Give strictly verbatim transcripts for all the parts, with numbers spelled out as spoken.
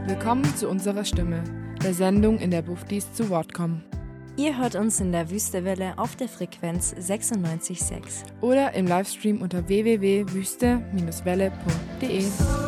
Willkommen zu unserer Stimme, der Sendung, in der Bufdis zu Wort kommen. Ihr hört uns in der Wüstewelle auf der Frequenz sechsundneunzig Komma sechs. Oder im Livestream unter w w w punkt wüste Bindestrich welle punkt de.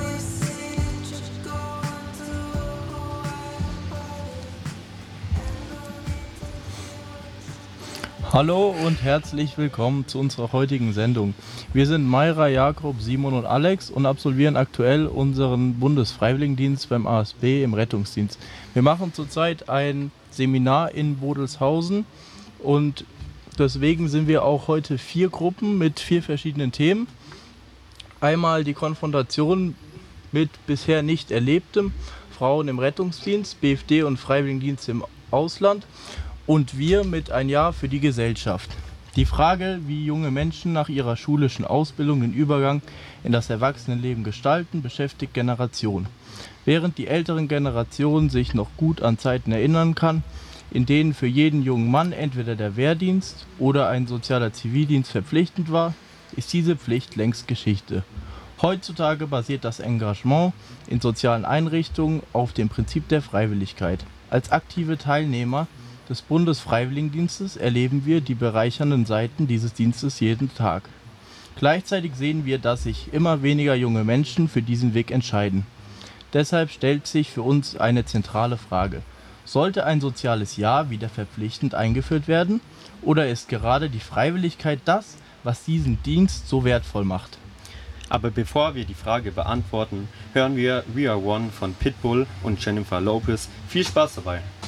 Hallo und herzlich willkommen zu unserer heutigen Sendung. Wir sind Mayra, Jakob, Simon und Alex und absolvieren aktuell unseren Bundesfreiwilligendienst beim A S B im Rettungsdienst. Wir machen zurzeit ein Seminar in Bodelshausen und deswegen sind wir auch heute vier Gruppen mit vier verschiedenen Themen. Einmal die Konfrontation mit bisher nicht Erlebtem, Frauen im Rettungsdienst, B F D und Freiwilligendienst im Ausland. Und wir mit ein Jahr für die Gesellschaft. Die Frage, wie junge Menschen nach ihrer schulischen Ausbildung den Übergang in das Erwachsenenleben gestalten, beschäftigt Generationen. Während die älteren Generationen sich noch gut an Zeiten erinnern kann, in denen für jeden jungen Mann entweder der Wehrdienst oder ein sozialer Zivildienst verpflichtend war, ist diese Pflicht längst Geschichte. Heutzutage basiert das Engagement in sozialen Einrichtungen auf dem Prinzip der Freiwilligkeit. Als aktive Teilnehmer des Bundesfreiwilligendienstes erleben wir die bereichernden Seiten dieses Dienstes jeden Tag. Gleichzeitig sehen wir, dass sich immer weniger junge Menschen für diesen Weg entscheiden. Deshalb stellt sich für uns eine zentrale Frage: Sollte ein soziales Jahr wieder verpflichtend eingeführt werden? Oder ist gerade die Freiwilligkeit das, was diesen Dienst so wertvoll macht? Aber bevor wir die Frage beantworten, hören wir We Are One von Pitbull und Jennifer Lopez. Viel Spaß dabei!